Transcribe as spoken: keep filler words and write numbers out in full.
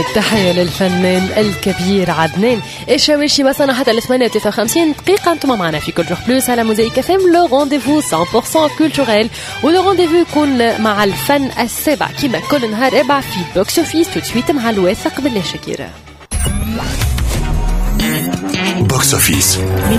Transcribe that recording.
تحية للفنان الكبير عدنان الشاويشي. وصلنا حتى ل ثمانية وتسعين وخمسين دقيقة. انتم معنا في كل جوخ بلوس على موزايك اف ام، لو رونديفو مية بالمية كولتوريل. ولو رونديفو يكون مع الفن السابع كما كل نهار اربع في بوكس اوفيس. تو تسويت مع الواثق بالله شكيرة. بوكس اوفيس.